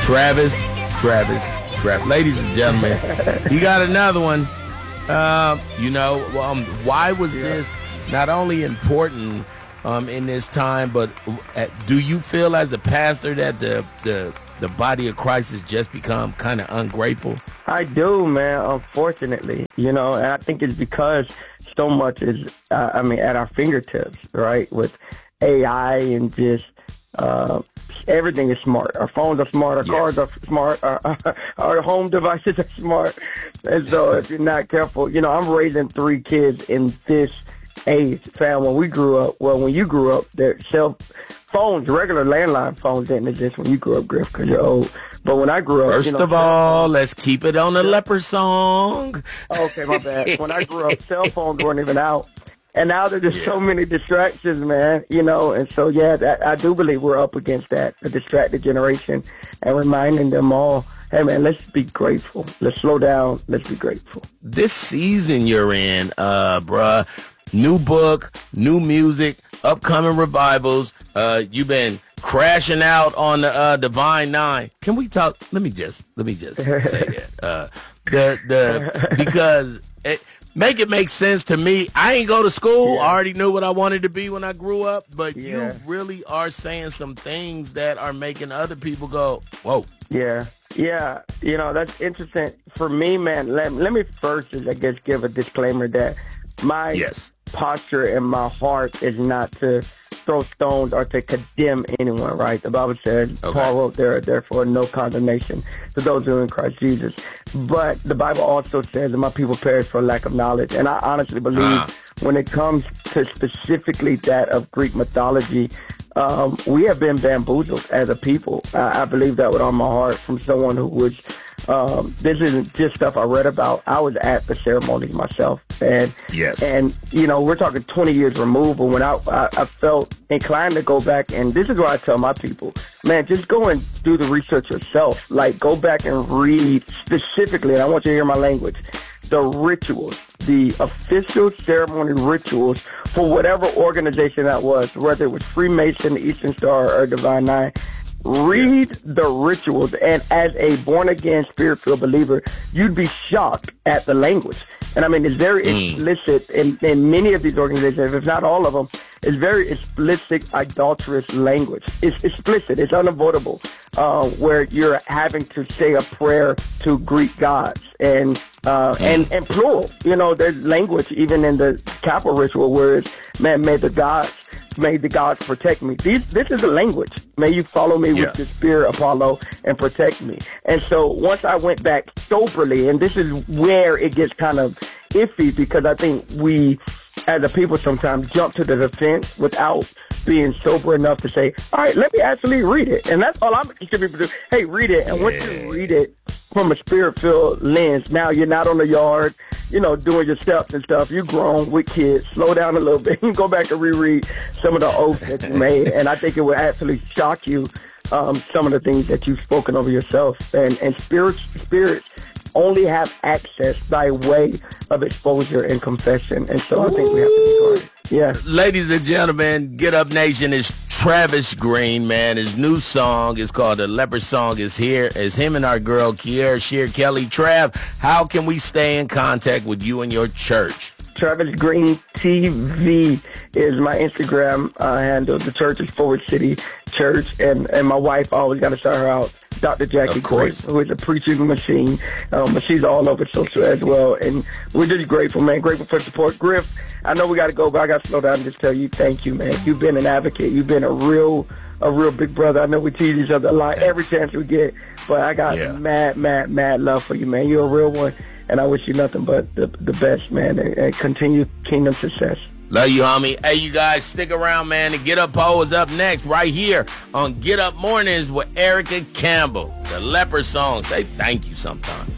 Travis. Ladies and gentlemen, he got another one. Why was this not only important in this time, but do you feel as a pastor that the body of Christ has just become kind of ungrateful? I do, man, unfortunately. And I think it's because so much is, at our fingertips, right, with AI and just everything is smart. Our phones are smart. Our cars are smart. Our home devices are smart. And so if you're not careful, I'm raising 3 kids in this age. Fam, when you grew up, their cell phones, regular landline phones didn't exist when you grew up, Griff, because you're old. But when I grew up... First of all, let's keep it on the leper song. Okay, my bad. When I grew up, cell phones weren't even out. And now there's just so many distractions, man, and so, I do believe we're up against that, a distracted generation, and reminding them all, hey, man, let's be grateful. Let's slow down. Let's be grateful. This season you're in, bruh, new book, new music, upcoming revivals. You've been crashing out on the Divine Nine. Can we talk? Let me just say that. Because... Make it make sense to me. I ain't go to school. I already knew what I wanted to be when I grew up. But you really are saying some things that are making other people go, whoa. Yeah. That's interesting. For me, man, let me first, I guess, give a disclaimer that my posture and my heart is not to throw stones or to condemn anyone, right? The Bible says, Paul wrote there, therefore no condemnation to those who are in Christ Jesus. But the Bible also says that my people perish for lack of knowledge. And I honestly believe when it comes to specifically that of Greek mythology, we have been bamboozled as a people. I believe that with all my heart from someone who was, this isn't just stuff I read about. I was at the ceremonies myself. And we're talking 20 years removed. But when I felt inclined to go back, and this is what I tell my people, man, just go and do the research yourself. Like, go back and read specifically, and I want you to hear my language, the rituals, the official ceremony rituals for whatever organization that was, whether it was Freemason, the Eastern Star, or Divine Nine. Read the rituals, and as a born-again, spirit-filled believer, you'd be shocked at the language. And I mean, it's very explicit in many of these organizations, if not all of them. It's very explicit, idolatrous language. It's explicit. It's unavoidable, where you're having to say a prayer to Greek gods and plural. There's language even in the capital ritual where it's, man, may the gods protect me. This is a language. May you follow me with the spear, Apollo, and protect me. And so once I went back soberly, and this is where it gets kind of iffy, because I think we, as a people, sometimes jump to the defense without being sober enough to say, all right, let me actually read it. And that's all I'm asking people to do. Hey, read it. And once you read it from a spirit-filled lens, now you're not on the yard, doing your steps and stuff. You're grown with kids. Slow down a little bit. You can go back and reread some of the oaths that you made. And I think it will actually shock you, some of the things that you've spoken over yourself. And spirits only have access by way of exposure and confession. And so I think we have to be guarded. Yeah. Ladies and gentlemen, Get Up Nation is Travis Green, man. His new song is called The Leper Song is here. It's him and our girl, Kiera Shear Kelly. Trav, how can we stay in contact with you and your church? Travis Green TV is my Instagram handle. The church is Forward City Church. And my wife, I always got to shout her out, Dr. Jackie Gray, who is a preaching machine. But she's all over social as well. And we're just grateful, man. Grateful for support. Griff, I know we got to go, but I got to slow down and just tell you thank you, man. You've been an advocate. You've been a real big brother. I know we tease each other a lot every chance we get. But I got mad love for you, man. You're a real one. And I wish you nothing but the best, man, and continued kingdom success. Love you, homie. Hey, you guys, stick around, man. The Get Up Poll is up next right here on Get Up Mornings with Erica Campbell. The Leper Song. Say thank you sometime.